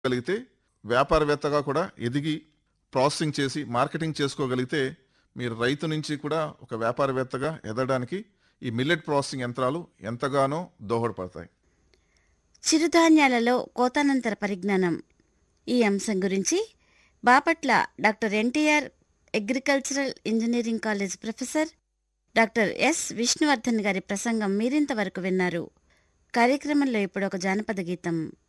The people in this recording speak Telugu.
కలిగితే వ్యాపారవేత్తగా కూడా ఎదిగి ప్రాసెసింగ్ చేసి మార్కెటింగ్ చేసుకోగలిగితే మీరు రైతు నుంచి కూడా ఒక వ్యాపారవేత్తగా ఎదగడానికి ఈ మిల్లెట్ ప్రాసెసింగ్ యంత్రాలు ఎంతగానో దోహదపడతాయి. చిరుధాన్యాలలో కోతానంతర పరిజ్ఞానం ఈ అంశం గురించి Bapatla doctor NTR agricultural engineering college professor doctor yes Vishnuvardhan గారి ప్రసంగం మీరింతవరకు విన్నారు. కార్యక్రమంలో ఇప్పుడు ఒక జానపద గీతం.